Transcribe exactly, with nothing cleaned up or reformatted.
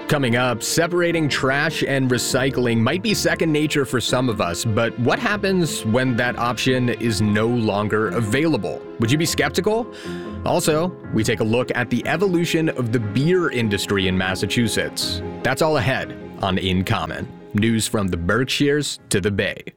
Coming up, separating trash and recycling might be second nature for some of us, but what happens when that option is no longer available? Would you be skeptical? Also, we take a look at the evolution of the beer industry in Massachusetts. That's all ahead on In Common. News from the Berkshires to the Bay.